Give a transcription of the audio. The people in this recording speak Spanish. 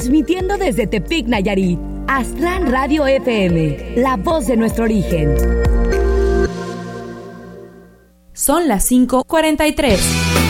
Transmitiendo desde Tepic, Nayarit. Aztlán Radio FM, la voz de nuestro origen. Son las 5:43.